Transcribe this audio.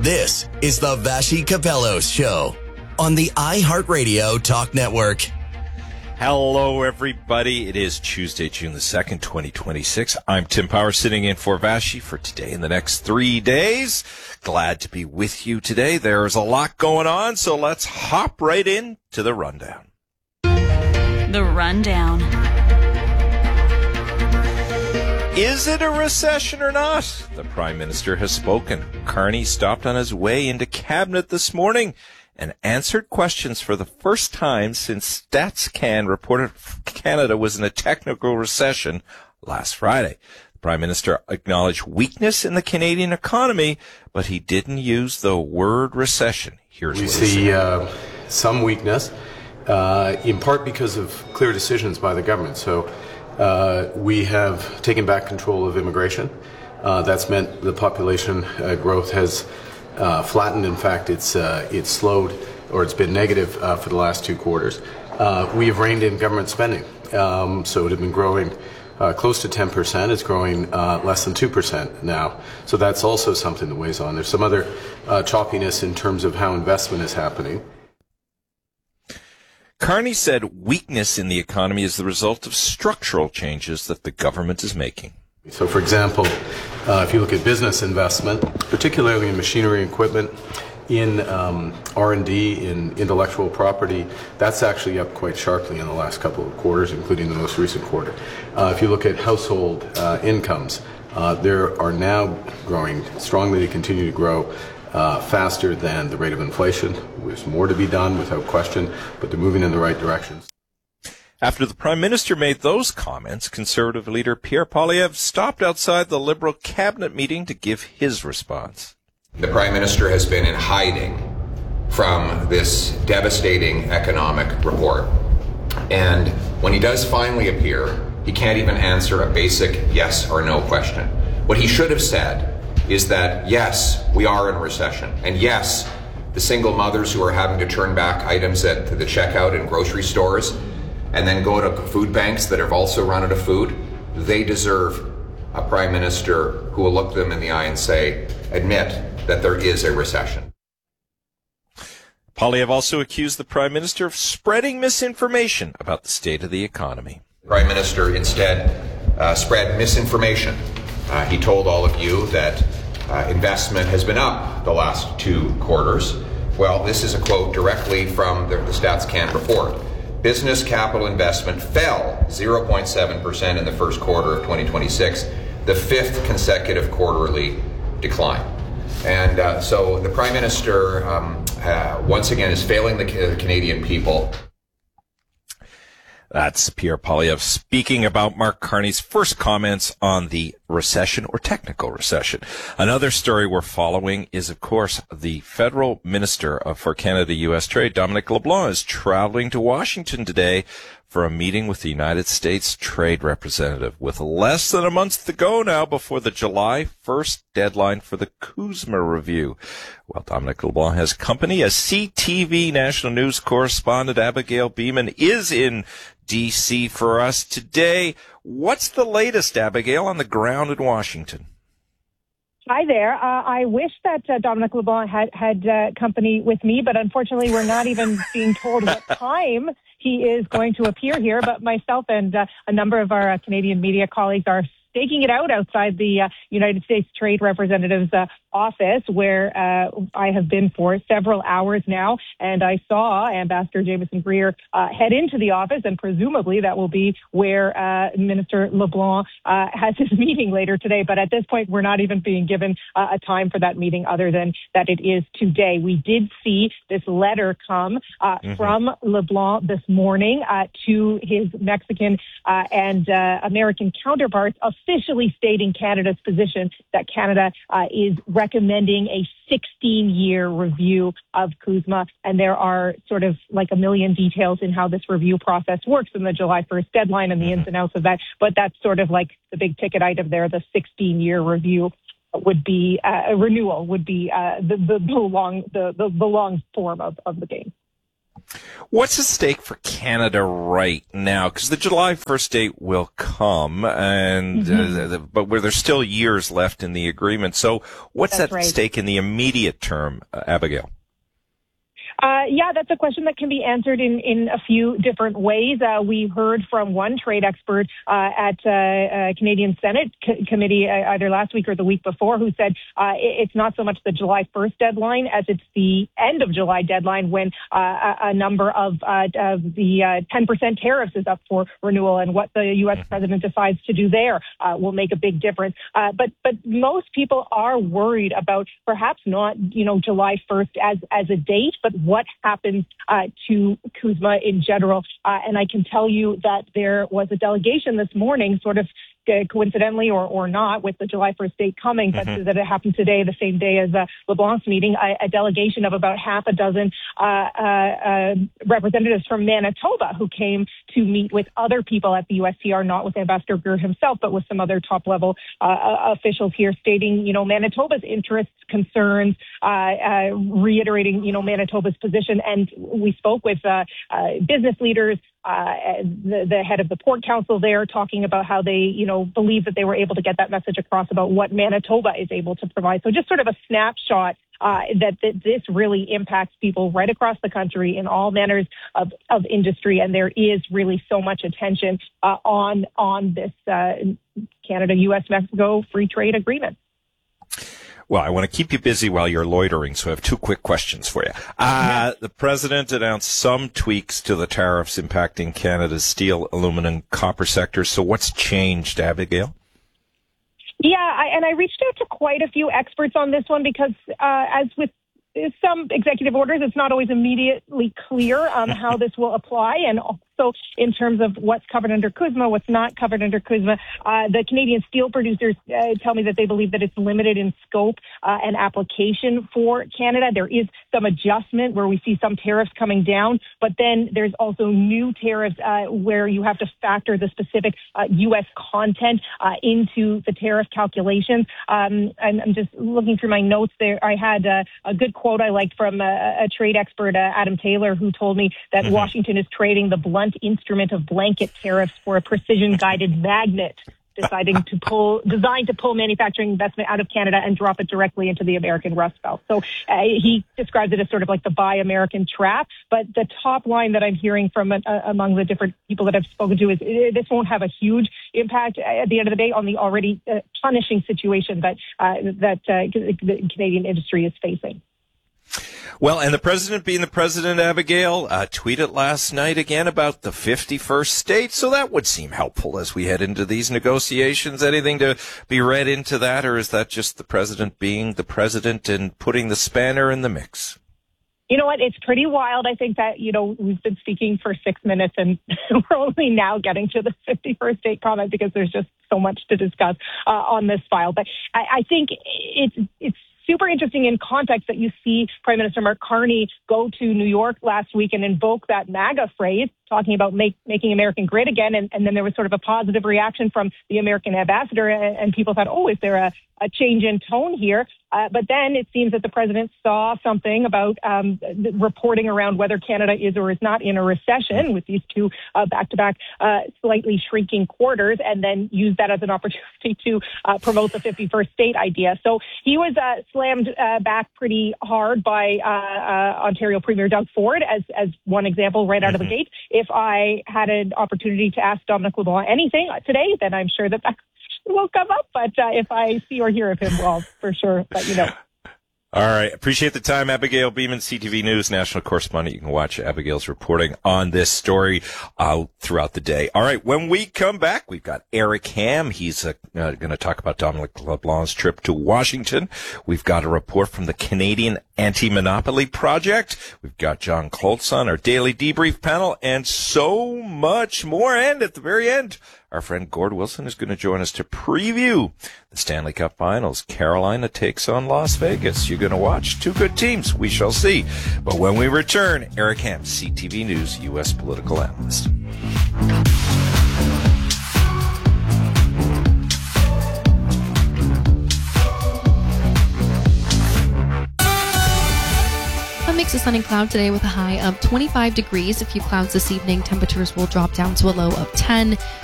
This is the Vassy Capellos Show on the iHeartRadio Talk Network. Hello, everybody. It is Tuesday, June the 2nd, 2026. I'm Tim Power, sitting in for Vassy for today and the next 3 days. Glad to be with you today. There's a lot going on, so let's hop right into the rundown. The Rundown. Is it a recession or not? The Prime Minister has spoken. Carney stopped on his way into Cabinet this morning and answered questions for the first time since StatsCan reported Canada was in a technical recession last Friday. The Prime Minister acknowledged weakness in the Canadian economy, but he didn't use the word recession. Here's what he said. We see some weakness, in part because of clear decisions by the government. So we have taken back control of immigration. That's meant the population growth has flattened. In fact, it's slowed, or it's been negative for the last 2 quarters. We have reined in government spending, so it had been growing close to 10%. It's growing less than 2% now. So that's also something that weighs on. There's some other choppiness in terms of how investment is happening. Carney said weakness in the economy is the result of structural changes that the government is making. So, for example, if you look at business investment, particularly in machinery and equipment, in R&D, in intellectual property, that's actually up quite sharply in the last couple of quarters, including the most recent quarter. If you look at household incomes, they are now growing strongly. They continue to grow faster than the rate of inflation. There's more to be done, without question, but they're moving in the right direction. After the Prime Minister made those comments, Conservative leader Pierre Poilievre stopped outside the Liberal cabinet meeting to give his response. The Prime Minister has been in hiding from this devastating economic report. And when he does finally appear, he can't even answer a basic yes or no question. What he should have said is that, yes, we are in a recession. And yes, the single mothers who are having to turn back items at the checkout in grocery stores and then go to food banks that have also run out of food, they deserve a Prime Minister who will look them in the eye and say, admit that there is a recession. Poilievre also accused the Prime Minister of spreading misinformation about the state of the economy. The Prime Minister instead spread misinformation. He told all of you that investment has been up the last 2 quarters. Well, this is a quote directly from the StatsCan report. Business capital investment fell 0.7% in the first quarter of 2026, the 5th consecutive quarterly decline. And so the Prime Minister, once again, is failing the Canadian people. That's Pierre Poilievre speaking about Mark Carney's first comments on the recession or technical recession. Another story we're following is, of course, the federal minister for Canada-U.S. Trade, Dominic LeBlanc, is traveling to Washington today for a meeting with the United States Trade Representative, with less than a month to go now before the July 1st deadline for the CUSMA review. Well, Dominic LeBlanc has company. As CTV national news correspondent Abigail Beeman is in D.C. for us today. What's the latest, Abigail, on the ground in Washington? Hi there. I wish that Dominic LeBlanc had company with me, but unfortunately we're not even being told what time he is going to appear here. But myself and a number of our Canadian media colleagues are staking it out outside the United States Trade Representative's office, where I have been for several hours now. And I saw Ambassador Jameson Greer head into the office, and presumably that will be where Minister LeBlanc has his meeting later today. But at this point, we're not even being given a time for that meeting other than that it is today. We did see this letter come from LeBlanc this morning to his Mexican and American counterparts, officially stating Canada's position that Canada is recommending a 16-year review of CUSMA. And there are sort of like a million details in how this review process works in the July 1st deadline and the ins and outs of that. But that's sort of like the big ticket item there. The 16-year review would be a renewal would be the long form of the game. What's at stake for Canada right now? Because the July 1st date will come, and but where there's still years left in the agreement. So what's at stake in the immediate term, Abigail? Yeah, that's a question that can be answered in a few different ways. We heard from one trade expert at Canadian Senate committee either last week or the week before who said it's not so much the July 1st deadline as it's the end of July deadline when a number of the 10% tariffs is up for renewal, and what the U.S. president decides to do there will make a big difference. But most people are worried about perhaps not, July 1st as a date, but what happens to CUSMA in general. And I can tell you that there was a delegation this morning, sort of coincidentally or not, with the July 1st date coming, but that it happened today, the same day as LeBlanc's meeting, a delegation of about half a dozen representatives from Manitoba who came to meet with other people at the USTR, not with Ambassador Greer himself, but with some other top-level officials here, stating, Manitoba's interests, concerns, reiterating, Manitoba's position. And we spoke with business leaders, the head of the Port Council there, talking about how they, believe that they were able to get that message across about what Manitoba is able to provide. So just sort of a snapshot that this really impacts people right across the country in all manners of industry. And there is really so much attention on this Canada, U.S., Mexico free trade agreement. Well, I want to keep you busy while you're loitering, so I have two quick questions for you. The president announced some tweaks to the tariffs impacting Canada's steel, aluminum, copper sectors. So what's changed, Abigail? Yeah, I reached out to quite a few experts on this one because, as with some executive orders, it's not always immediately clear how this will apply, and also in terms of what's covered under CUSMA, what's not covered under CUSMA. The Canadian steel producers tell me that they believe that it's limited in scope and application for Canada. There is some adjustment where we see some tariffs coming down, but then there's also new tariffs where you have to factor the specific U.S. content into the tariff calculations. I'm just looking through my notes there. I had a good quote I liked from a trade expert, Adam Taylor, who told me that Washington is trading the blunt instrument of blanket tariffs for a precision-guided magnet, designed to pull manufacturing investment out of Canada and drop it directly into the American Rust Belt. So he describes it as sort of like the Buy American trap. But the top line that I'm hearing from among the different people that I've spoken to is this won't have a huge impact at the end of the day on the already punishing situation that the Canadian industry is facing. Well, and the president being the president, Abigail, tweeted last night again about the 51st state. So that would seem helpful as we head into these negotiations. Anything to be read into that, or is that just the president being the president and putting the spanner in the mix? You know what? It's pretty wild. I think that, we've been speaking for 6 minutes and we're only now getting to the 51st state comment because there's just so much to discuss on this file. But I think it's super interesting in context that you see Prime Minister Mark Carney go to New York last week and invoke that MAGA phrase, talking about making American great again. And then there was sort of a positive reaction from the American ambassador, and people thought, is there a change in tone here? But then it seems that the president saw something about reporting around whether Canada is or is not in a recession with these two back-to-back slightly shrinking quarters, and then used that as an opportunity to promote the 51st state idea. So he was slammed back pretty hard by Ontario Premier Doug Ford as one example right out of the gate. If I had an opportunity to ask Dominic LeBlanc anything today, then I'm sure that will come up. But if I see or hear of him, well, for sure let you know. All right. Appreciate the time. Abigail Bimman, CTV News national correspondent. You can watch Abigail's reporting on this story throughout the day. All right. When we come back, we've got Eric Ham. He's going to talk about Dominic LeBlanc's trip to Washington. We've got a report from the Canadian Anti-Monopoly Project. We've got John Klotz on our daily debrief panel, and so much more. And at the very end, our friend Gord Wilson is going to join us to preview the Stanley Cup Finals. Carolina takes on Las Vegas. You're going to watch two good teams. We shall see. But when we return, Eric Ham, CTV News U.S. political analyst. mix of sun and cloud today with a high of 25 degrees. A few clouds this evening. Temperatures will drop down to a low of 10.